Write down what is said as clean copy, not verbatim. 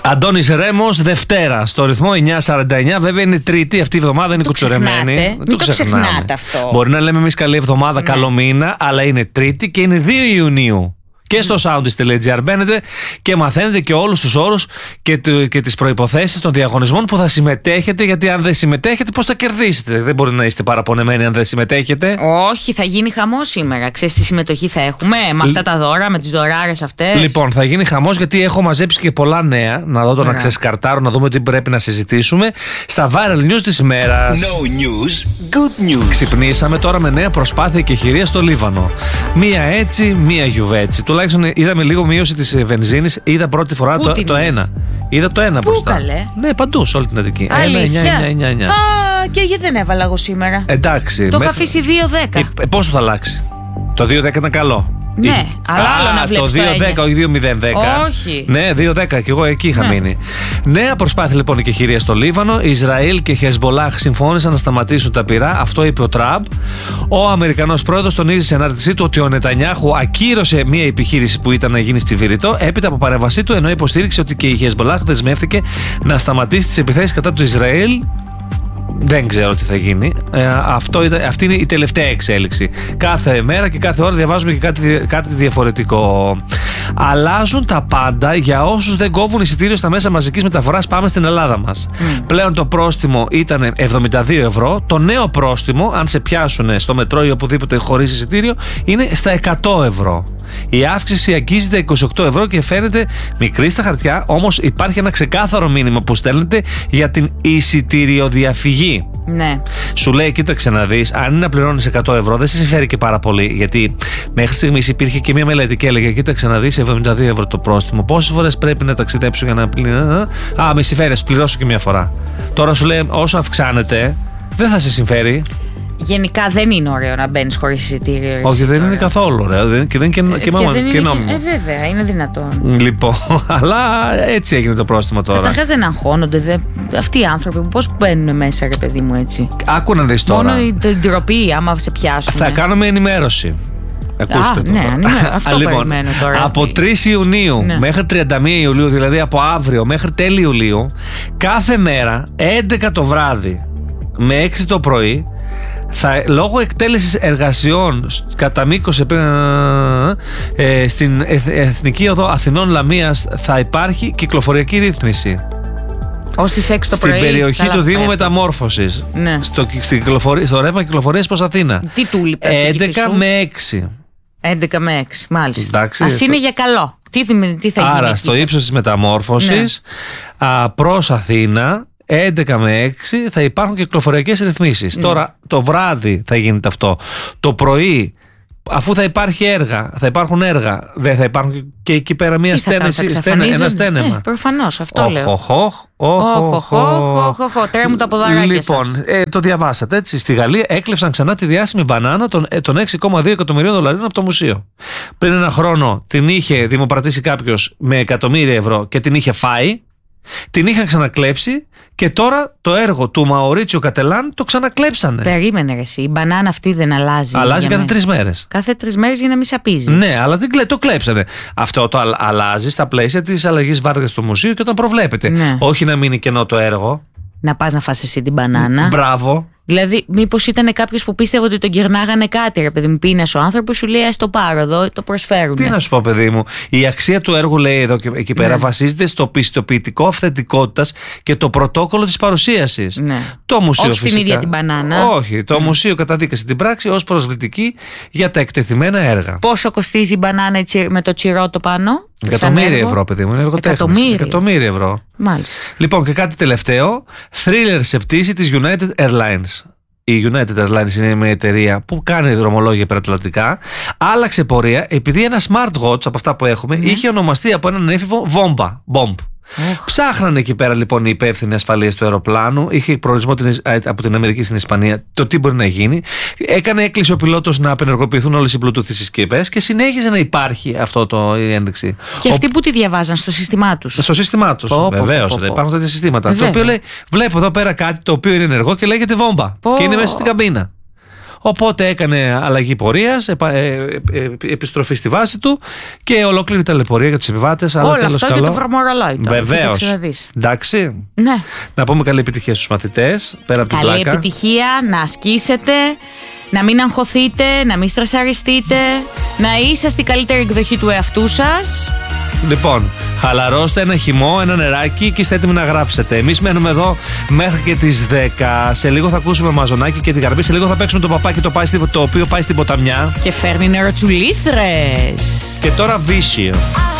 Αντώνης Ρέμος, Δευτέρα, στο ρυθμό 9.49. Βέβαια είναι Τρίτη, αυτή η εβδομάδα είναι κουτσουρεμένη. Μην το ξεχνάτε αυτό. Μπορεί να λέμε εμείς καλή εβδομάδα, καλό μήνα, αλλά είναι Τρίτη και είναι 2 Ιουνίου. Και στο soundist.gr μπαίνετε και μαθαίνετε και όλους τους όρους και τις προϋποθέσεις των διαγωνισμών που θα συμμετέχετε. Γιατί αν δεν συμμετέχετε, πώς θα κερδίσετε? Δεν μπορεί να είστε παραπονεμένοι αν δεν συμμετέχετε. Όχι, θα γίνει χαμός σήμερα. Ξέρεις τι συμμετοχή θα έχουμε με αυτά τα δώρα, με τις δωράρες αυτές? Λοιπόν, θα γίνει χαμός γιατί έχω μαζέψει και πολλά νέα. Να δω το να ξεσκαρτάρω, να δούμε τι πρέπει να συζητήσουμε στα viral news της ημέρας. No news, good news. Ξυπνήσαμε τώρα με νέα προσπάθεια και χειρία στο Λίβανο. Μία έτσι, μία γιουβέτσι. Τουλάχιστον είδαμε λίγο μείωση της βενζίνης. Είδα πρώτη φορά το 1. Είδα το 1 μπροστά. Πού καλέ? Ναι, παντού, σε όλη την Αττική. 1,999. Α, και γιατί δεν έβαλα εγώ σήμερα? Εντάξει. Το είχα αφήσει 2,10. Πόσο θα αλλάξει? Το 2,10 ήταν καλό. Ναι, αλλά άλλο να βλέπεις το 2,10, όχι 2,010. Όχι. Ναι, 2,10 και εγώ εκεί είχα μείνει. Νέα προσπάθεια λοιπόν και χειρία στο Λίβανο. Ισραήλ και Χεσμπολάχ συμφώνησαν να σταματήσουν τα πυρά. Αυτό είπε ο Τραμπ. Ο Αμερικανός πρόεδρος τονίζει σε ανάρτησή του ότι ο Νετανιάχου ακύρωσε μια επιχείρηση που ήταν να γίνει στη Βηρητό έπειτα από παρέμβασή του, ενώ υποστήριξε ότι και η Χεσμπολάχ δεσμεύτηκε να σταματήσει τις επιθέσεις κατά του Ισραήλ. Δεν ξέρω τι θα γίνει. Αυτή είναι η τελευταία εξέλιξη. Κάθε μέρα και κάθε ώρα διαβάζουμε και κάτι διαφορετικό. Αλλάζουν τα πάντα για όσους δεν κόβουν εισιτήριο στα μέσα μαζικής μεταφοράς. Πάμε στην Ελλάδα μας. Πλέον το πρόστιμο ήταν 72 ευρώ. Το νέο πρόστιμο, αν σε πιάσουν στο μετρό ή οπουδήποτε χωρίς εισιτήριο, είναι στα 100 ευρώ. Η αύξηση αγγίζει 28 ευρώ και φαίνεται μικρή στα χαρτιά, όμως υπάρχει ένα ξεκάθαρο μήνυμα που στέλνετε για την εισιτηριοδιαφυγή. Ναι. Σου λέει, κοίταξε να δεις, αν είναι να πληρώνεις 100 ευρώ, δεν σε συμφέρει και πάρα πολύ. Γιατί μέχρι στιγμής υπήρχε και μια μελέτη και έλεγε, κοίταξε να δεις, 72 ευρώ το πρόστιμο. Πόσες φορές πρέπει να ταξιδέψω για να πληρώνω? Με συμφέρει, ας πληρώσω και μια φορά. Τώρα σου λέει, όσο αυξάνεται, δεν θα σε συμφέρει. Γενικά δεν είναι ωραίο να μπαίνεις χωρίς εισιτήριο. Όχι, δεν είναι καθόλου ωραίο. Και δεν είναι και νόμιμο. Βέβαια, είναι δυνατόν. Λοιπόν, αλλά έτσι έγινε το πρόστιμο τώρα. Καταρχάς δεν αγχώνονται αυτοί οι άνθρωποι. Πώς μπαίνουν μέσα, ρε παιδί μου, έτσι? Άκου να δεις τώρα. Μόνο την ντροπή, άμα σε πιάσουν. Θα κάνουμε ενημέρωση. Ακούστε τώρα. Ναι, αυτό περιμένω τώρα. Από 3 Ιουνίου μέχρι 31 Ιουλίου, δηλαδή από αύριο μέχρι τέλη Ιουλίου, κάθε μέρα 11 το βράδυ με 6 το πρωί, λόγω εκτέλεσης εργασιών κατά μήκος στην Εθνική Οδό Αθηνών Λαμίας θα υπάρχει κυκλοφοριακή ρύθμιση. Ως τις 6 το πρωί. Στην περιοχή του Δήμου Μεταμόρφωσης. Ναι. Στο ρεύμα κυκλοφορίας προς Αθήνα. Τι του λείπει? 11 με 6. 11 με 6, μάλιστα. Εντάξει, ας είναι για καλό. Τι θα γίνει? Άρα στο ύψος της Μεταμόρφωσης προς Αθήνα 11 με 6 θα υπάρχουν κυκλοφοριακές ρυθμίσεις. Τώρα το βράδυ θα γίνεται αυτό. Το πρωί, αφού θα υπάρχουν έργα, δεν θα υπάρχουν και εκεί πέρα μια ένα στένεμα. Προφανώς, αυτό λέω. Τρέμουν τα ποδαράκια. Λοιπόν, το διαβάσατε έτσι. Στη Γαλλία έκλεψαν ξανά τη διάσημη μπανάνα των 6,2 εκατομμυρίων δολαρίων από το μουσείο. Πριν ένα χρόνο την είχε δημοπρατήσει κάποιος με εκατομμύρια ευρώ και την είχε φάει. Την είχαν ξανακλέψει και τώρα το έργο του Μαουρίτσιο Κατελάν το ξανακλέψανε. Περίμενε ρε εσύ, η μπανάνα αυτή δεν αλλάζει? Αλλάζει κάθε 3 μέρες. Κάθε 3 μέρες για να μην σαπίζει. Ναι, αλλά το κλέψανε. Αυτό το αλλάζει στα πλαίσια της αλλαγής βάρδιας του μουσείου και όταν προβλέπεται. Όχι να μείνει κενό το έργο. Να πας να φας εσύ την μπανάνα. Μπράβο. Δηλαδή, μήπως ήταν κάποιος που πίστευε ότι τον κυρνάγανε κάτι, ρε παιδί μου, πίνασε ο άνθρωπος, σου λέει, ας το πάρω εδώ, το προσφέρουν. Τι να σου πω, παιδί μου. Η αξία του έργου, λέει εδώ και εκεί πέρα, βασίζεται στο πιστοποιητικό αυθεντικότητας και το πρωτόκολλο της παρουσίασης. Ναι. Το μουσείο, όχι στην ίδια την μπανάνα. Όχι. Το μουσείο καταδίκασε την πράξη ως προσβλητική για τα εκτεθειμένα έργα. Πόσο κοστίζει η μπανάνα με το τσιρότο πάνω? Εκατομμύρια ευρώ, παιδί μου. Είναι εργοτέχνης. Εκατομμύρια ευρώ. Μάλιστα. Λοιπόν, και κάτι τελευταίο. Thriller σε πτήση της United Airlines. Η United Airlines είναι μια εταιρεία που κάνει δρομολόγια υπερατλαντικά. Άλλαξε πορεία επειδή ένα smartwatch από αυτά που έχουμε είχε ονομαστεί από έναν έφηβο Bomb. Ψάχνανε εκεί πέρα λοιπόν οι υπεύθυνοι ασφαλείας του αεροπλάνου. Είχε προορισμό από την Αμερική στην Ισπανία το τι μπορεί να γίνει. Έκανε έκκληση ο πιλότος να απενεργοποιηθούν όλες οι Bluetooth συσκευές και συνέχιζε να υπάρχει η ένδειξη. Και αυτοί που τη διαβάζαν στο σύστημά τους? Στο σύστημά τους. Βεβαίως. Υπάρχουν τέτοια συστήματα. Το οποίο λέει, βλέπω εδώ πέρα κάτι το οποίο είναι ενεργό και λέγεται βόμβα. Και είναι μέσα στην καμπίνα. Οπότε έκανε αλλαγή πορείας, επιστροφή στη βάση του και ολόκληρη ταλαιπωρία για τους επιβάτες. Όλα αυτά για το βρωμορολόι. Βεβαίως. Εντάξει. Ναι. Να πούμε καλή επιτυχία στους μαθητές. Πέρα από την πλάκα. Καλή επιτυχία, να ασκήσετε, να μην αγχωθείτε, να μην στρεσαριστείτε, να είσαστε η καλύτερη εκδοχή του εαυτού σας. Λοιπόν, χαλαρώστε ένα χυμό, ένα νεράκι και είστε έτοιμοι να γράψετε. Εμείς μένουμε εδώ μέχρι και τις 10. Σε λίγο θα ακούσουμε Μαζονάκι και την Καρμπή. Σε λίγο θα παίξουμε το παπάκι το οποίο πάει στην ποταμιά. Και φέρνει νεροτσουλήθρες. Και τώρα Βίσιο.